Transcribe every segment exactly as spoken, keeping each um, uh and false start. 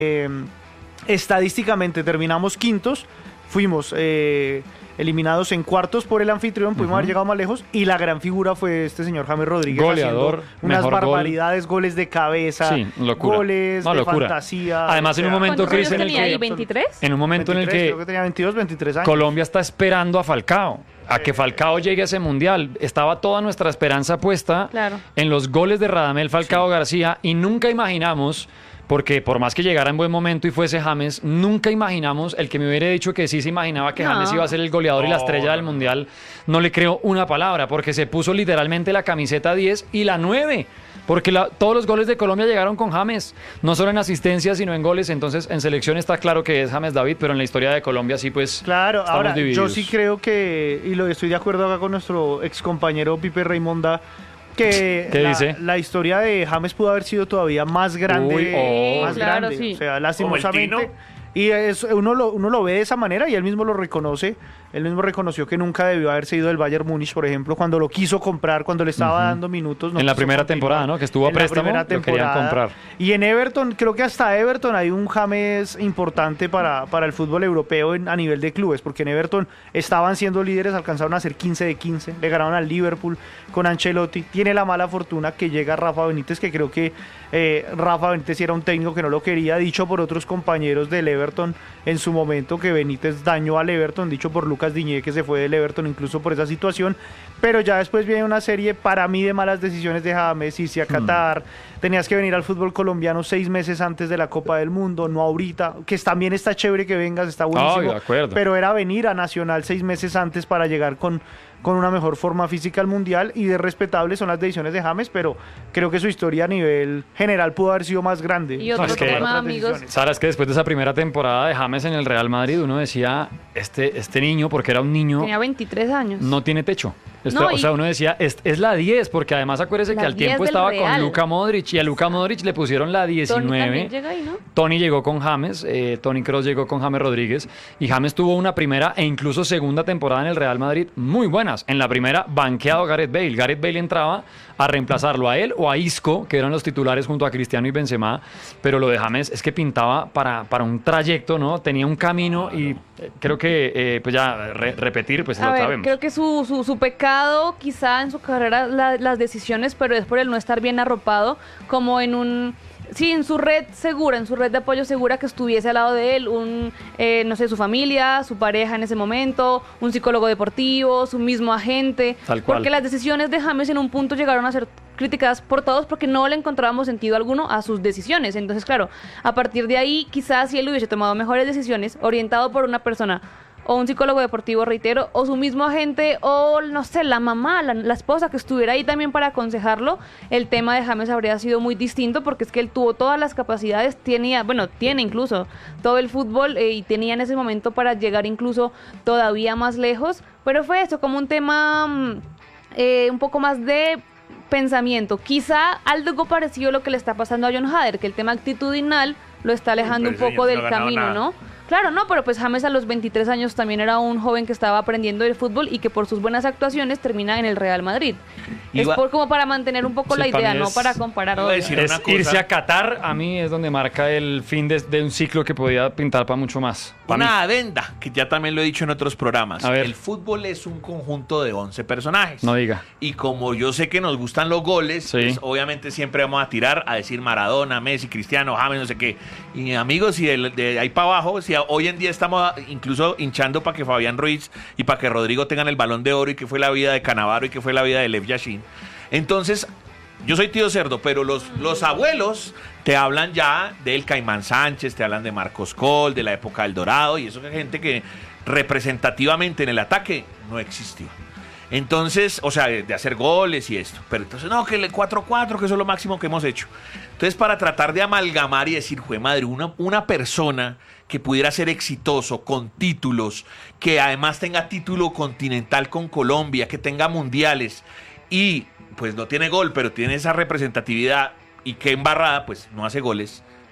eh, estadísticamente terminamos quintos, fuimos eh, eliminados en cuartos por el anfitrión, pudimos uh-huh. haber llegado más lejos, y la gran figura fue este señor James Rodríguez, goleador, haciendo unas barbaridades, gol. goles de cabeza, sí, locura. goles no, de locura. fantasía. Además, en un momento, Cris, en el que... ¿veintitrés? En un momento veintitrés, en el que... creo que tenía veintidós, veintitrés años. Colombia está esperando a Falcao, a que Falcao llegue a ese mundial. Estaba toda nuestra esperanza puesta claro. en los goles de Radamel Falcao sí. García, y nunca imaginamos... Porque por más que llegara en buen momento y fuese James, nunca imaginamos, el que me hubiera dicho que sí se imaginaba que no. James iba a ser el goleador oh, y la estrella no. del Mundial, no le creo una palabra, porque se puso literalmente la camiseta diez y la nueve, porque la, todos los goles de Colombia llegaron con James, no solo en asistencias, sino en goles. Entonces, en selección está claro que es James David, pero en la historia de Colombia sí, pues, claro, estamos ahora, divididos. Yo sí creo que, y lo estoy de acuerdo acá con nuestro ex compañero Pipe Raimonda, que ¿Qué la, dice? la historia de James pudo haber sido todavía más grande, Uy, oh. más claro, grande, sí. o sea, lastimosamente. ¿Como el Tino? Y es, uno, lo, uno lo ve de esa manera y él mismo lo reconoce. Él mismo reconoció que nunca debió haberse ido del Bayern Múnich, por ejemplo, cuando lo quiso comprar, cuando le estaba uh-huh. dando minutos. No en la primera continuar. temporada, ¿no? Que estuvo a préstamo, lo querían comprar. Y en Everton, creo que hasta Everton hay un James importante para, para el fútbol europeo en, a nivel de clubes, porque en Everton estaban siendo líderes, alcanzaron a ser quince de quince, le ganaron al Liverpool con Ancelotti. Tiene la mala fortuna que llega Rafa Benítez, que creo que eh, Rafa Benítez era un técnico que no lo quería, dicho por otros compañeros del Everton en su momento, que Benítez dañó al Everton, dicho por Lucas Diñé, que se fue del Everton incluso por esa situación, pero ya después viene una serie para mí de malas decisiones de James, irse a Qatar, hmm. tenías que venir al fútbol colombiano seis meses antes de la Copa del Mundo, no ahorita, que también está chévere que vengas, está buenísimo, oh, de acuerdo. Pero era venir a Nacional seis meses antes para llegar con con una mejor forma física al Mundial, y de respetables son las decisiones de James, pero creo que su historia a nivel general pudo haber sido más grande. Y otro no, es que, tema, amigos. Sara, es que después de esa primera temporada de James en el Real Madrid, uno decía, este, este niño, porque era un niño... Tenía veintitrés años. No tiene techo. Este, no, o sea, uno decía, es, es la diez, porque además acuérdese que al tiempo estaba Real. con Luka Modric, y a Luka Modric le pusieron la diecinueve. Tony llega ahí, ¿no? Tony llegó con James, eh, Tony Kroos llegó con James Rodríguez, y James tuvo una primera e incluso segunda temporada en el Real Madrid muy buenas. En la primera, banqueado Gareth Bale. Gareth Bale entraba a reemplazarlo a él o a Isco, que eran los titulares junto a Cristiano y Benzema, pero lo de James es que pintaba para, para un trayecto, ¿no? Tenía un camino y eh, creo que, eh, pues ya, re- repetir, pues a lo ver, sabemos. Creo que su, su, su pecado quizá en su carrera la, las decisiones, pero es por el no estar bien arropado, como en un... Sí, en su red segura, en su red de apoyo segura, que estuviese al lado de él, un, eh, no sé, su familia, su pareja en ese momento, un psicólogo deportivo, su mismo agente. Tal cual. Porque las decisiones de James en un punto llegaron a ser criticadas por todos porque no le encontrábamos sentido alguno a sus decisiones. Entonces, claro, a partir de ahí, quizás si él hubiese tomado mejores decisiones, orientado por una persona o un psicólogo deportivo, reitero, o su mismo agente, o no sé, la mamá, la, la esposa que estuviera ahí también para aconsejarlo, el tema de James habría sido muy distinto, porque es que él tuvo todas las capacidades, tenía, bueno, tiene incluso todo el fútbol eh, y tenía en ese momento para llegar incluso todavía más lejos, pero fue eso, como un tema eh, un poco más de pensamiento, quizá algo parecido a lo que le está pasando a John Hader, que el tema actitudinal lo está alejando un poco del camino, ¿no? Claro, no, pero pues James a los veintitrés años también era un joven que estaba aprendiendo el fútbol y que por sus buenas actuaciones termina en el Real Madrid. Iba, es por como para mantener un poco sí, la idea, no es, para comparar. Es irse a Qatar, a mí es donde marca el fin de, de un ciclo que podía pintar para mucho más. Una mí. adenda, que ya también lo he dicho en otros programas. El fútbol es un conjunto de once personajes. No diga. Y como yo sé que nos gustan los goles, sí. pues obviamente siempre vamos a tirar a decir Maradona, Messi, Cristiano, James, no sé qué. Y amigos, y de, de ahí para abajo, si hoy en día estamos incluso hinchando para que Fabián Ruiz y para que Rodrigo tengan el Balón de Oro, y que fue la vida de Cannavaro y que fue la vida de Lev Yashin. Entonces, yo soy tío cerdo, pero los, los abuelos te hablan ya del Caimán Sánchez, te hablan de Marcos Col, de la época del Dorado, y eso es gente que representativamente en el ataque no existió. Entonces, o sea, de hacer goles y esto. Pero entonces, no, que el cuatro cuatro, que eso es lo máximo que hemos hecho. Entonces, para tratar de amalgamar y decir, jue madre, una, una persona que pudiera ser exitoso, con títulos, que además tenga título continental con Colombia, que tenga mundiales, y pues no tiene gol, pero tiene esa representatividad, y que embarrada, pues no hace goles,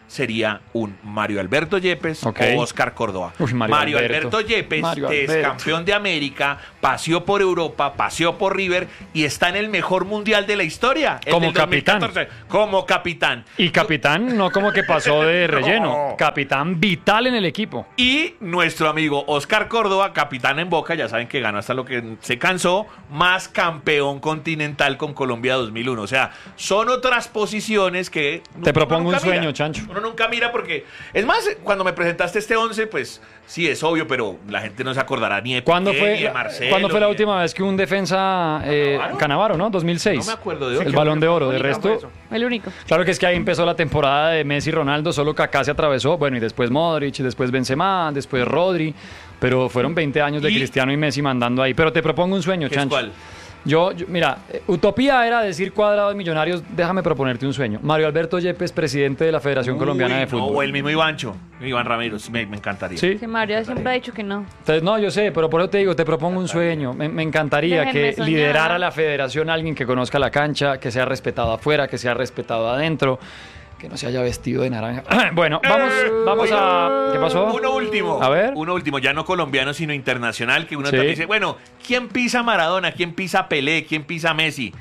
sería un Mario Alberto Yepes Okay. o Oscar Córdoba. Uy, Mario Mario Alberto. Alberto, Yepes Mario es Alberto. campeón de América, paseó por Europa, paseó por River y está en el mejor mundial de la historia. el Como del capitán. dos mil catorce, como capitán. Y capitán, no como que pasó de relleno. No. Capitán vital en el equipo. Y nuestro amigo Oscar Córdoba, capitán en Boca, ya saben que ganó hasta lo que se cansó, más campeón continental con Colombia dos mil uno. O sea, son otras posiciones que... Te uno propongo nunca un sueño, mira. Chancho. Uno nunca mira porque... Es más, cuando me presentaste este once, pues sí, es obvio, pero la gente no se acordará ni de ¿Cuándo Piqué, fue, ni de Marcelo. ¿cuándo fue la ni de- última vez que un defensa eh, ¿Canavaro? Canavaro, ¿no? dos mil seis. No me acuerdo de El otro. Balón de Oro. De Única resto, fue eso. El único. claro que es que ahí empezó la temporada de Messi y Ronaldo, solo Kaká se atravesó, bueno, y después Modric, y después Benzema, después Rodri, pero fueron veinte años de ¿Y? Cristiano y Messi mandando ahí. Pero te propongo un sueño, ¿Qué es Chancho. cuál? Yo, yo- mira, eh, utopía era decir Cuadrado de Millonarios, déjame proponerte un sueño. Mario Alberto Yepes, presidente de la Federación Colombiana Uy, de no, Fútbol. o el mismo Ivancho, Iván Ramiro, sí, me, me encantaría. Sí. Que Mario siempre ha dicho que no. Entonces, no, yo sé, pero por eso te digo, te propongo un sueño. Me, me encantaría Déjenme que soñar. liderara la federación alguien que conozca la cancha, que sea respetado afuera, que sea respetado adentro, que no se haya vestido de naranja. Bueno, vamos, vamos a... ¿Qué pasó? Uno último. A ver. Uno último, ya no colombiano, sino internacional, que uno Sí. también dice, bueno, ¿quién pisa Maradona? ¿Quién pisa Pelé? ¿Quién pisa Messi?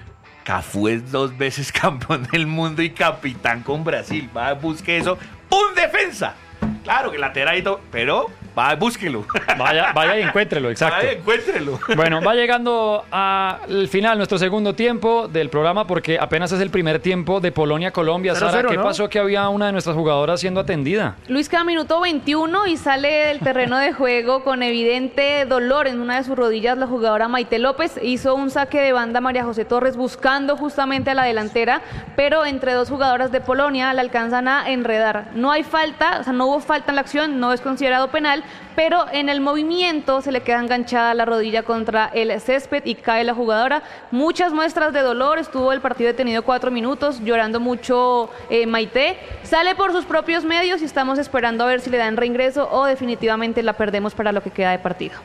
Cafú es dos veces campeón del mundo y capitán con Brasil. Va, busque eso. ¡Un defensa! Claro que lateral y todo, pero va, búsquelo. Vaya, vaya y encuéntrelo, exacto. Vaya, encuéntrelo. Bueno, va llegando al final nuestro segundo tiempo del programa porque apenas es el primer tiempo de Polonia-Colombia. Cero, Sara, cero, ¿qué ¿no? pasó que había una de nuestras jugadoras siendo atendida? Luis queda minuto veintiuno y sale del terreno de juego con evidente dolor en una de sus rodillas. La jugadora Maite López hizo un saque de banda a María José Torres buscando justamente a la delantera, pero entre dos jugadoras de Polonia la alcanzan a enredar. No hay falta, o sea, no hubo falta en la acción, no es considerado penal, pero en el movimiento se le queda enganchada la rodilla contra el césped y cae la jugadora. Muchas muestras de dolor, estuvo el partido detenido cuatro minutos, llorando mucho eh, Maite. Sale por sus propios medios y estamos esperando a ver si le dan reingreso o definitivamente la perdemos para lo que queda de partido.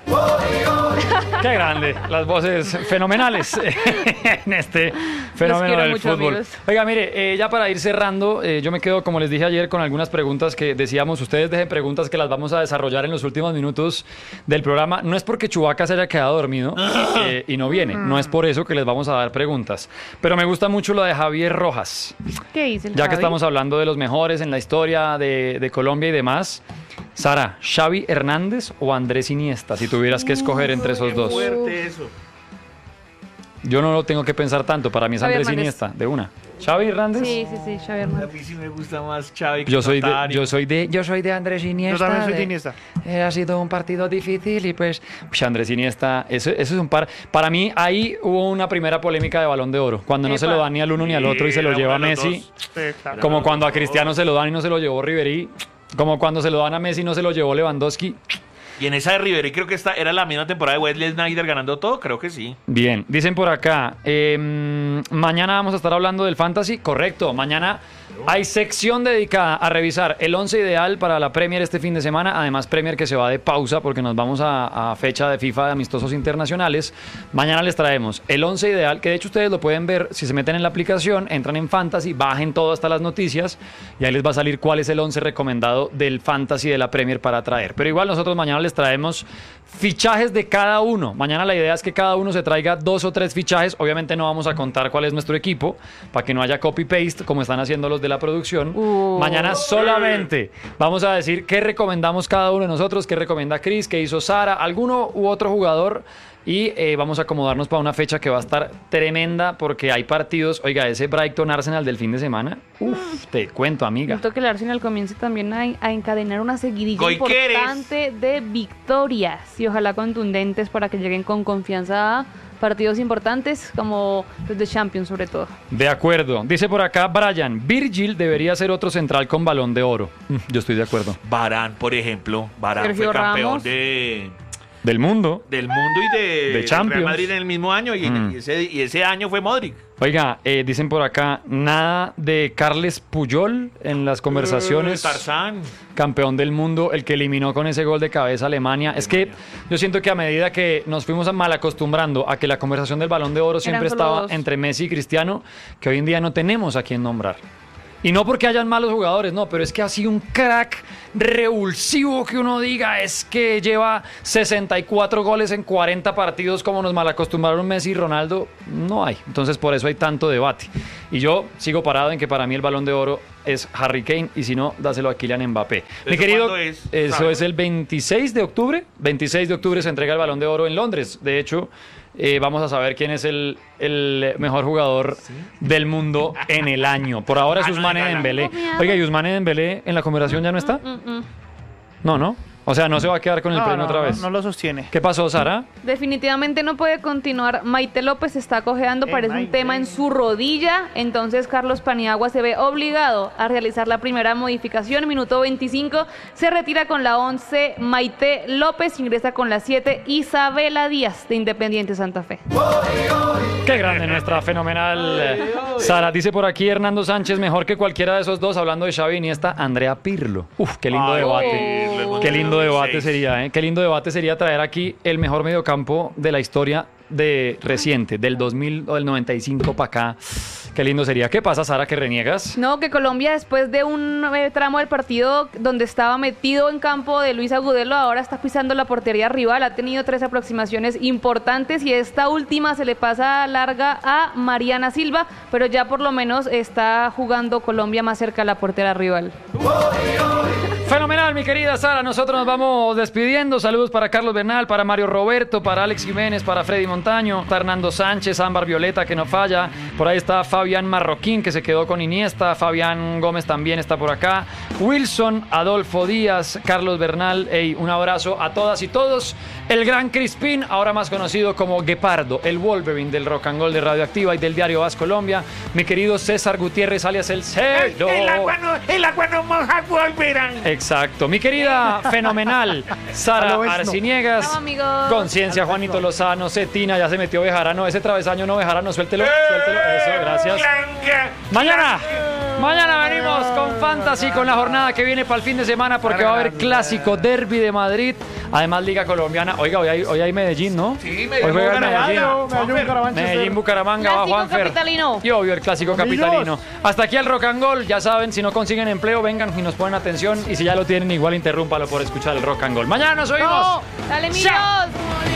Qué grande, las voces fenomenales en este fenómeno quiero del mucho, fútbol. amigos. Oiga, mire, eh, ya para ir cerrando, eh, yo me quedo, como les dije ayer, con algunas preguntas que decíamos, ustedes dejen preguntas que las vamos a desarrollar en los últimos minutos del programa. No es porque Chubaca se haya quedado dormido eh, y no viene, no es por eso que les vamos a dar preguntas. Pero me gusta mucho lo de Javier Rojas. ¿Qué dice el Ya que Javi? estamos hablando de los mejores en la historia de, de Colombia y demás, Sara, ¿Xavi Hernández o Andrés Iniesta? Si tuvieras que escoger entre esos dos. Fuerte eso. Yo no lo tengo que pensar tanto, para mí es Xavi Andrés Hernández. Iniesta, de una. ¿Xavi Hernández? Sí, sí, sí, Xavi A Hernández. mí sí me gusta más Xavi que Yo soy, de, Otani. yo, soy de, yo soy de Andrés Iniesta. Yo también soy de de- Iniesta. eh, ha sido un partido difícil y pues, pues Andrés Iniesta, eso, eso es un par. Para mí ahí hubo una primera polémica de Balón de Oro, cuando no se Epa. lo dan ni al uno ni al otro y se lo Sí, lleva eran buenos Messi. dos. Sí, claro. Como cuando a Cristiano se lo dan y no se lo llevó Ribery. Como cuando se lo dan a Messi y no se lo llevó Lewandowski. Y en esa de Ribery creo que esta era la misma temporada de Wesley Sneijder ganando todo, creo que sí. Bien, dicen por acá, eh, mañana vamos a estar hablando del Fantasy, correcto, mañana hay sección dedicada a revisar el once ideal para la Premier este fin de semana, además Premier que se va de pausa porque nos vamos a, a fecha de FIFA de amistosos internacionales. Mañana les traemos el once ideal, que de hecho ustedes lo pueden ver si se meten en la aplicación, entran en Fantasy, bajen todo hasta las noticias y ahí les va a salir cuál es el once recomendado del Fantasy de la Premier para traer. Pero igual nosotros mañana les traemos fichajes de cada uno. Mañana la idea es que cada uno se traiga dos o tres fichajes. Obviamente no vamos a contar cuál es nuestro equipo para que no haya copy-paste como están haciendo los de la producción. Uh. Mañana solamente vamos a decir qué recomendamos cada uno de nosotros, qué recomienda Chris, qué hizo Sara, alguno u otro jugador. Y eh, vamos a acomodarnos para una fecha que va a estar tremenda porque hay partidos. Oiga, ese Brighton Arsenal del fin de semana. Uf, te cuento, amiga. Siento que el Arsenal comience también a, a encadenar una seguidilla Goiqueres. importante de victorias y ojalá contundentes para que lleguen con confianza a partidos importantes como los de Champions sobre todo. De acuerdo. Dice por acá Brian, Virgil debería ser otro central con Balón de Oro. Mm, Yo estoy de acuerdo. Varane, por ejemplo. Varane Sergio fue campeón Ramos. de, Del mundo. del mundo y de, De Champions. Real Madrid en el mismo año. Y, Mm. y ese, y ese año fue Modric. Oiga, eh, dicen por acá, nada de Carles Puyol en las conversaciones. Eh, Tarzán. Campeón del mundo, el que eliminó con ese gol de cabeza a Alemania. Es que yo siento que a medida que nos fuimos mal acostumbrando a que la conversación del Balón de Oro siempre solo estaba dos. entre Messi y Cristiano, que hoy en día no tenemos a quien nombrar. Y no porque hayan malos jugadores, no, pero es que ha sido un crack revulsivo que uno diga, es que lleva sesenta y cuatro goles en cuarenta partidos como nos malacostumbraron Messi y Ronaldo, no hay. Entonces por eso hay tanto debate. Y yo sigo parado en que para mí el Balón de Oro es Harry Kane y si no, dáselo a Kylian Mbappé. Mi querido, cuándo es? eso ¿Sabes? es el veintiséis de octubre. veintiséis de octubre se entrega el Balón de Oro en Londres. De hecho, eh, vamos a saber quién es el, el mejor jugador del mundo en el año. Por ahora es Ah, no, Ousmane dígala. Dembélé. Oiga, ¿y Ousmane Dembélé en la conversación ya no está? No, no. O sea, no se va a quedar con el No, premio no, otra no, vez. no lo sostiene. ¿Qué pasó, Sara? Definitivamente no puede continuar. Maite López está cojeando, Eh, parece un Maite. tema en su rodilla. Entonces Carlos Paniagua se ve obligado a realizar la primera modificación. Minuto veinticinco. Se retira con la once Maite López. Ingresa con la siete Isabela Díaz de Independiente Santa Fe. Qué grande nuestra fenomenal eh, Sara. Dice por aquí Hernando Sánchez, mejor que cualquiera de esos dos, hablando de Xavi y Iniesta, Andrea Pirlo. Uf, qué lindo Ay, debate. Pirlo, Qué lindo debate seis. sería, ¿eh? Qué lindo debate sería traer aquí el mejor mediocampo de la historia de reciente, del dos mil o del noventa y cinco para acá. Qué lindo sería. ¿Qué pasa, Sara, que reniegas? No, que Colombia después de un eh, tramo del partido donde estaba metido en campo de Luis Agudelo, ahora está pisando la portería rival, ha tenido tres aproximaciones importantes y esta última se le pasa larga a Mariana Silva, pero ya por lo menos está jugando Colombia más cerca a la portera rival. Fenomenal, mi querida Sara. Nosotros nos vamos despidiendo. Saludos para Carlos Bernal, para Mario Roberto, para Alex Jiménez, para Freddy Montaño, para Hernando Sánchez, Ámbar Violeta, que no falla. Por ahí está Fabián Marroquín, que se quedó con Iniesta. Fabián Gómez también está por acá. Wilson, Adolfo Díaz, Carlos Bernal. Ey, un abrazo a todas y todos. El gran Crispín, ahora más conocido como Guepardo, el Wolverine del Rock and Roll de Radioactiva y del Diario Vas Colombia. Mi querido César Gutiérrez, alias El Cerdo. El agua no, el agua no moja, volverán. Exacto. Mi querida fenomenal Sara A lo besno. Arciniegas. Chao, amigos. Conciencia, Juanito Lozano, Cetina, ya se metió Bejarano. Ese travesaño no, Bejarano, suéltelo, suéltelo. Eso, gracias. Blanca. Mañana, mañana venimos con Fantasy, con la jornada que viene para el fin de semana, porque va a haber clásico Derby de Madrid. Además, Liga Colombiana. Oiga, hoy hay, hoy hay Medellín, ¿no? Sí, Hoy juega el Medellín. Medellín, Bucaramanga. Medellín, Bucaramanga, va Clásico Juanfer. capitalino. Y obvio el clásico Amigos. capitalino. Hasta aquí el Rock and Roll. Ya saben, si no consiguen empleo, vengan y nos ponen atención. Y si ya lo tienen, igual interrúmpalo por escuchar el Rock and Roll. Mañana nos oímos. Dale, Chao. Millos.